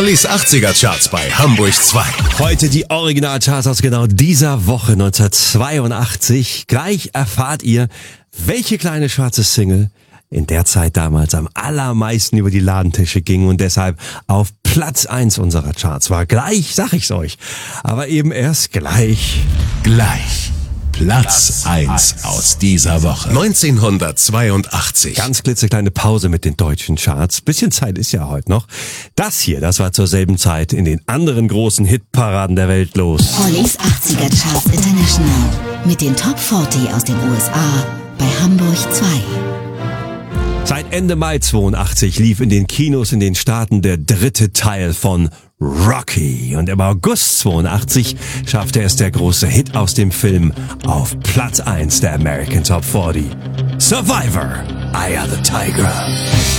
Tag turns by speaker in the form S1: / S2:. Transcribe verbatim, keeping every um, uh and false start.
S1: Hollys achtziger Charts bei Hamburg zwei.
S2: Heute die Originalcharts aus genau dieser Woche neunzehnhundertzweiundachtzig. Gleich erfahrt ihr, welche kleine schwarze Single in der Zeit damals am allermeisten über die Ladentische ging und deshalb auf Platz eins unserer Charts war. Gleich sag ich's euch, aber eben erst gleich.
S1: Gleich. Platz eins aus dieser Woche. neunzehnhundertzweiundachtzig.
S2: Ganz klitzekleine Pause mit den deutschen Charts. Bisschen Zeit ist ja heute noch. Das hier, das war zur selben Zeit in den anderen großen Hitparaden der Welt los.
S3: Hollys achtziger Charts International mit den Top vierzig aus den U S A bei Hamburg zwei.
S2: Seit Ende Mai zweiundachtzig lief in den Kinos in den Staaten der dritte Teil von Rocky. Und im August zweiundachtzig schaffte es der große Hit aus dem Film auf Platz eins der American Top vierzig. Survivor, Eye of the Tiger.